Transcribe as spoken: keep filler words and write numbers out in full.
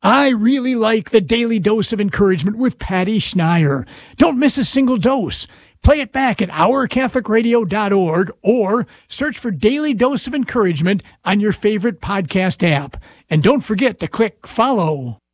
I really like the Daily Dose of Encouragement with Patty Schneier. Don't miss a single dose. Play it back at our catholic radio dot org or search for Daily Dose of Encouragement on your favorite podcast app. And don't forget to click follow.